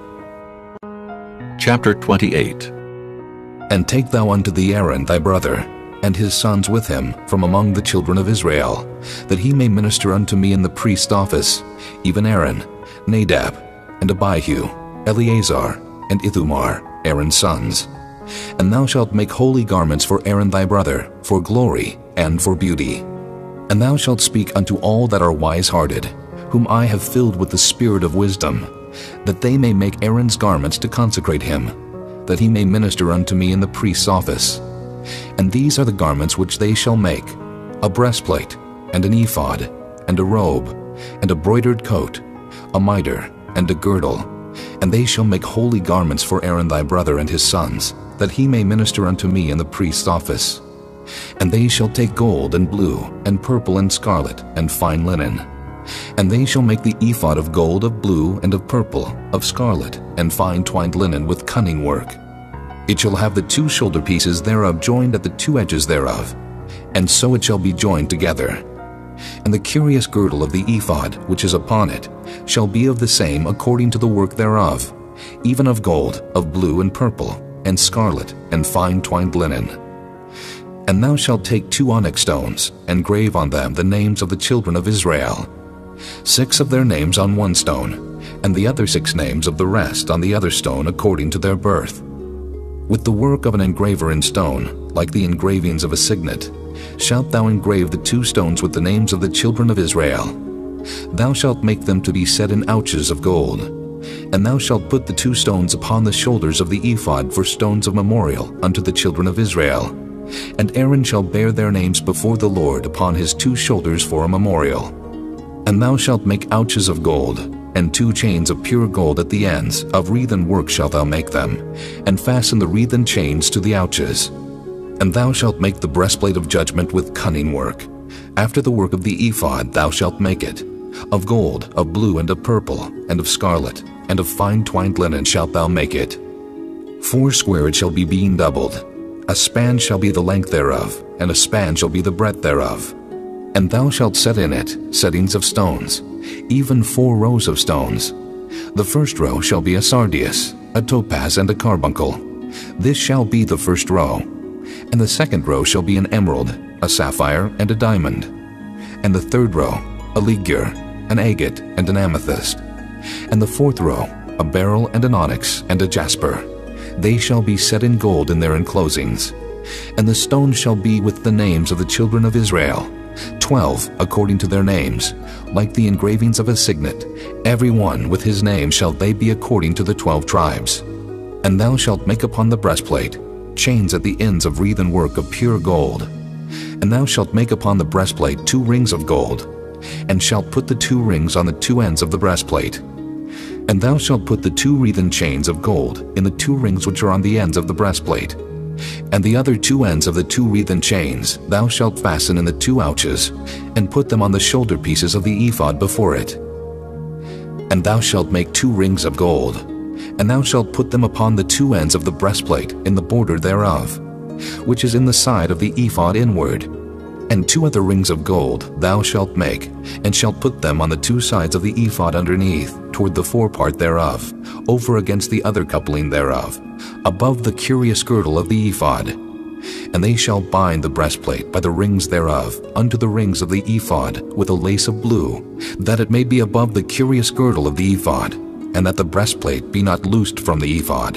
Chapter 28. And take thou unto thee Aaron thy brother, and his sons with him from among the children of Israel, that he may minister unto me in the priest's office, even Aaron, Nadab, and Abihu, Eleazar, and Ithamar, Aaron's sons. And thou shalt make holy garments for Aaron thy brother, for glory and for beauty. And thou shalt speak unto all that are wise-hearted, whom I have filled with the spirit of wisdom, that they may make Aaron's garments to consecrate him, that he may minister unto me in the priest's office. And these are the garments which they shall make: a breastplate, and an ephod, and a robe, and a broidered coat, a mitre, and a girdle. And they shall make holy garments for Aaron thy brother and his sons, that he may minister unto me in the priest's office. And they shall take gold, and blue, and purple, and scarlet, and fine linen. And they shall make the ephod of gold, of blue, and of purple, of scarlet, and fine twined linen with cunning work. It shall have the 2 shoulder pieces thereof joined at the 2 edges thereof, and so it shall be joined together. And the curious girdle of the ephod, which is upon it, shall be of the same according to the work thereof, even of gold, of blue, and purple, and scarlet, and fine twined linen. And thou shalt take 2 onyx stones, and grave on them the names of the children of Israel, 6 of their names on one stone, and the other 6 names of the rest on the other stone according to their birth. With the work of an engraver in stone, like the engravings of a signet, shalt thou engrave the 2 stones with the names of the children of Israel. Thou shalt make them to be set in ouches of gold. And thou shalt put the 2 stones upon the shoulders of the ephod for stones of memorial unto the children of Israel. And Aaron shall bear their names before the Lord upon his 2 shoulders for a memorial. And thou shalt make ouches of gold, and 2 chains of pure gold at the ends, of wreathen work shalt thou make them, and fasten the wreathen chains to the ouches. And thou shalt make the breastplate of judgment with cunning work. After the work of the ephod thou shalt make it. Of gold, of blue, and of purple, and of scarlet, and of fine twined linen shalt thou make it. 4 square it shall be beam doubled. A span shall be the length thereof, and a span shall be the breadth thereof. And thou shalt set in it settings of stones, even 4 rows of stones. The first row shall be a sardius, a topaz, and a carbuncle. This shall be the first row. And the second row shall be an emerald, a sapphire, and a diamond. And the third row, a ligure, an agate, and an amethyst. And the 4th row, a beryl, and an onyx, and a jasper. They shall be set in gold in their enclosings. And the stones shall be with the names of the children of Israel, 12 according to their names, like the engravings of a signet. Every one with his name shall they be according to the 12 tribes. And thou shalt make upon the breastplate chains at the ends of wreathen work of pure gold. And thou shalt make upon the breastplate 2 rings of gold, and shalt put the 2 rings on the 2 ends of the breastplate. And thou shalt put the 2 wreathen chains of gold in the 2 rings which are on the ends of the breastplate. And the other 2 ends of the 2 wreathen chains thou shalt fasten in the 2 ouches, and put them on the shoulder pieces of the ephod before it. And thou shalt make 2 rings of gold, and thou shalt put them upon the 2 ends of the breastplate in the border thereof, which is in the side of the ephod inward. And 2 other rings of gold thou shalt make, and shalt put them on the 2 sides of the ephod underneath, toward the forepart thereof, over against the other coupling thereof, above the curious girdle of the ephod. And they shall bind the breastplate by the rings thereof unto the rings of the ephod with a lace of blue, that it may be above the curious girdle of the ephod, and that the breastplate be not loosed from the ephod.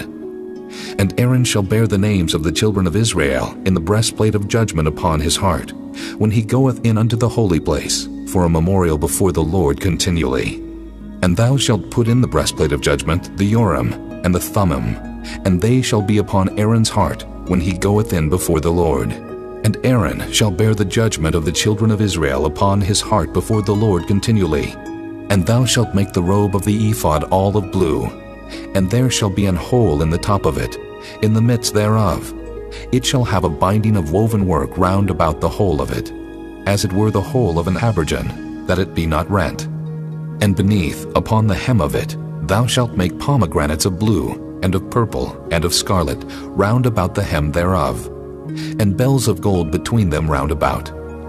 And Aaron shall bear the names of the children of Israel in the breastplate of judgment upon his heart, when he goeth in unto the holy place, for a memorial before the Lord continually. And thou shalt put in the breastplate of judgment the Urim and the Thummim, and they shall be upon Aaron's heart when he goeth in before the Lord. And Aaron shall bear the judgment of the children of Israel upon his heart before the Lord continually. And thou shalt make the robe of the ephod all of blue, and there shall be an hole in the top of it, in the midst thereof. It shall have a binding of woven work round about the whole of it, as it were the hole of an habergeon, that it be not rent. And beneath, upon the hem of it, thou shalt make pomegranates of blue, and of purple, and of scarlet, round about the hem thereof, and bells of gold between them round about.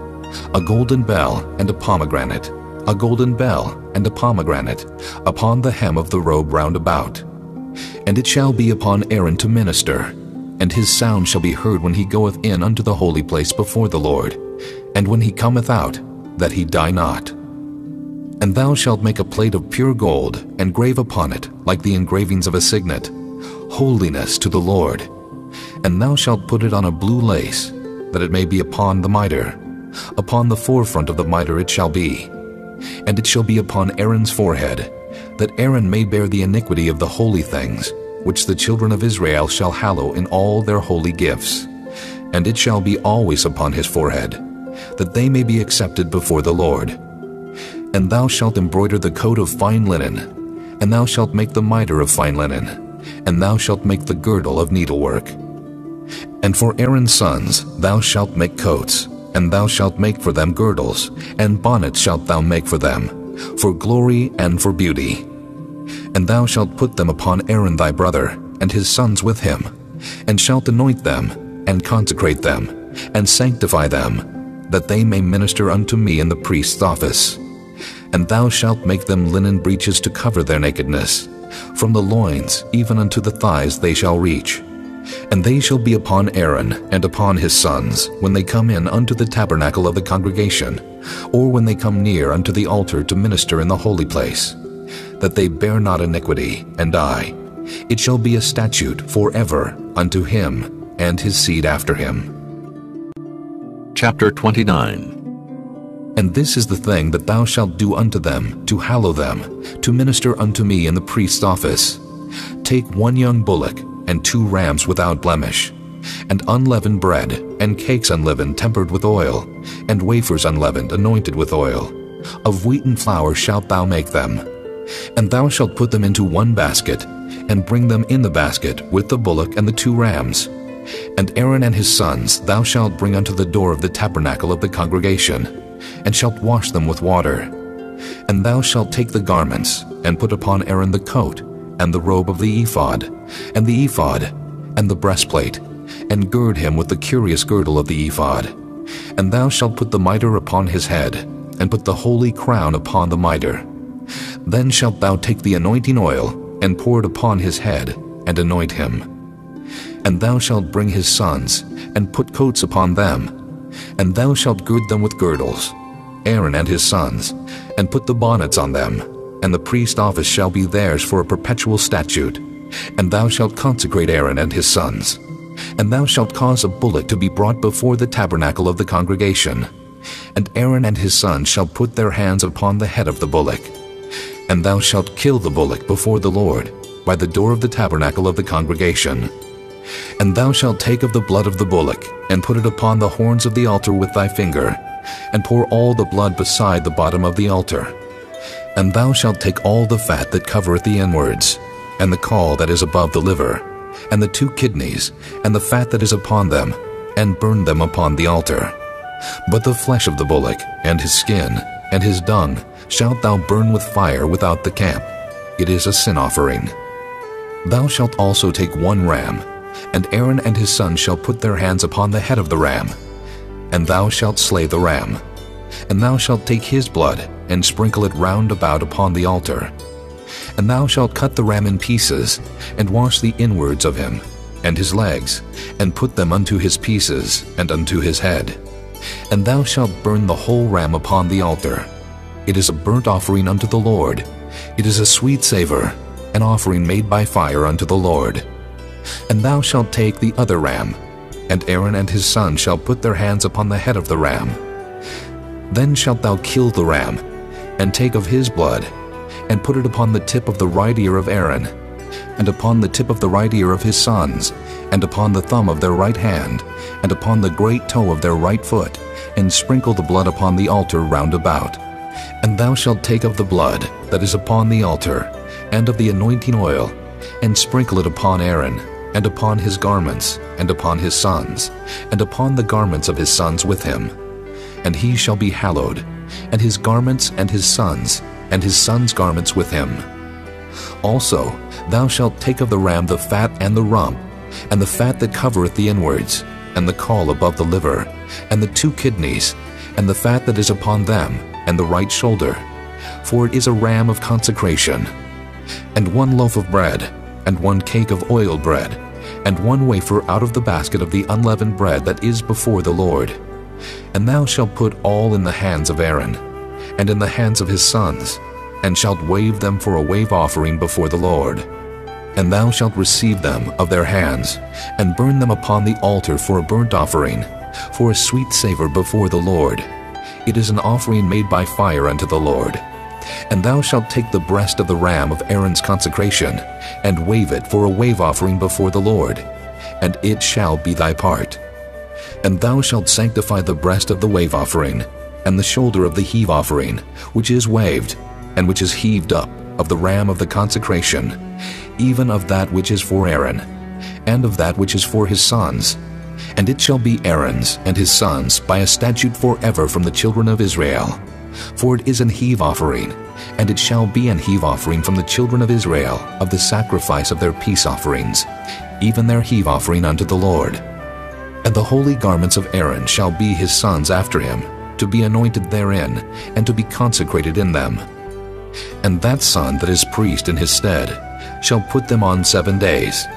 A golden bell and a pomegranate, a golden bell and a pomegranate, upon the hem of the robe round about. And it shall be upon Aaron to minister, and his sound shall be heard when he goeth in unto the holy place before the Lord, and when he cometh out, that he die not. And thou shalt make a plate of pure gold, and grave upon it, like the engravings of a signet, Holiness to the Lord. And thou shalt put it on a blue lace, that it may be upon the mitre. Upon the forefront of the mitre it shall be. And it shall be upon Aaron's forehead, that Aaron may bear the iniquity of the holy things, which the children of Israel shall hallow in all their holy gifts. And it shall be always upon his forehead, that they may be accepted before the Lord. And thou shalt embroider the coat of fine linen, and thou shalt make the mitre of fine linen, and thou shalt make the girdle of needlework. And for Aaron's sons thou shalt make coats, and thou shalt make for them girdles, and bonnets shalt thou make for them, for glory and for beauty. And thou shalt put them upon Aaron thy brother, and his sons with him, and shalt anoint them, and consecrate them, and sanctify them, that they may minister unto me in the priest's office. And thou shalt make them linen breeches to cover their nakedness. From the loins even unto the thighs they shall reach. And they shall be upon Aaron and upon his sons, when they come in unto the tabernacle of the congregation, or when they come near unto the altar to minister in the holy place, that they bear not iniquity and die. It shall be a statute forever unto him and his seed after him. Chapter 29. And this is the thing that thou shalt do unto them, to hallow them, to minister unto me in the priest's office. Take 1 young bullock, and 2 rams without blemish, and unleavened bread, and cakes unleavened tempered with oil, and wafers unleavened anointed with oil. Of wheaten flour shalt thou make them. And thou shalt put them into 1 basket, and bring them in the basket with the bullock and the 2 rams. And Aaron and his sons thou shalt bring unto the door of the tabernacle of the congregation, and shalt wash them with water. And thou shalt take the garments, and put upon Aaron the coat, and the robe of the ephod, and the ephod, and the breastplate, and gird him with the curious girdle of the ephod. And thou shalt put the mitre upon his head, and put the holy crown upon the mitre. Then shalt thou take the anointing oil, and pour it upon his head, and anoint him. And thou shalt bring his sons, and put coats upon them, and thou shalt gird them with girdles, Aaron and his sons, and put the bonnets on them, and the priest's office shall be theirs for a perpetual statute. And thou shalt consecrate Aaron and his sons. And thou shalt cause a bullock to be brought before the tabernacle of the congregation. And Aaron and his sons shall put their hands upon the head of the bullock. And thou shalt kill the bullock before the Lord, by the door of the tabernacle of the congregation. And thou shalt take of the blood of the bullock, and put it upon the horns of the altar with thy finger, and pour all the blood beside the bottom of the altar. And thou shalt take all the fat that covereth the inwards, and the caul that is above the liver, and the 2 kidneys, and the fat that is upon them, and burn them upon the altar. But the flesh of the bullock, and his skin, and his dung, shalt thou burn with fire without the camp. It is a sin offering. Thou shalt also take 1 ram, and Aaron and his sons shall put their hands upon the head of the ram. And thou shalt slay the ram. And thou shalt take his blood, and sprinkle it round about upon the altar. And thou shalt cut the ram in pieces, and wash the inwards of him, and his legs, and put them unto his pieces, and unto his head. And thou shalt burn the whole ram upon the altar. It is a burnt offering unto the Lord. It is a sweet savor, an offering made by fire unto the Lord. And thou shalt take the other ram, and Aaron and his sons shall put their hands upon the head of the ram. Then shalt thou kill the ram, and take of his blood, and put it upon the tip of the right ear of Aaron, and upon the tip of the right ear of his sons, and upon the thumb of their right hand, and upon the great toe of their right foot, and sprinkle the blood upon the altar round about. And thou shalt take of the blood that is upon the altar, and of the anointing oil, and sprinkle it upon Aaron, and upon his garments, and upon his sons, and upon the garments of his sons with him. And he shall be hallowed, and his garments and his sons' garments with him. Also thou shalt take of the ram the fat and the rump, and the fat that covereth the inwards, and the caul above the liver, and the 2 kidneys, and the fat that is upon them, and the right shoulder, for it is a ram of consecration. And 1 loaf of bread, and 1 cake of oiled bread, and 1 wafer out of the basket of the unleavened bread that is before the Lord. And thou shalt put all in the hands of Aaron, and in the hands of his sons, and shalt wave them for a wave offering before the Lord. And thou shalt receive them of their hands, and burn them upon the altar for a burnt offering, for a sweet savor before the Lord. It is an offering made by fire unto the Lord. And thou shalt take the breast of the ram of Aaron's consecration, and wave it for a wave offering before the Lord, and it shall be thy part. And thou shalt sanctify the breast of the wave offering, and the shoulder of the heave offering, which is waved, and which is heaved up, of the ram of the consecration, even of that which is for Aaron, and of that which is for his sons. And it shall be Aaron's and his sons by a statute forever from the children of Israel. For it is an heave offering, and it shall be an heave offering from the children of Israel of the sacrifice of their peace offerings, even their heave offering unto the Lord. And the holy garments of Aaron shall be his sons after him, to be anointed therein, and to be consecrated in them. And that son that is priest in his stead shall put them on 7 days,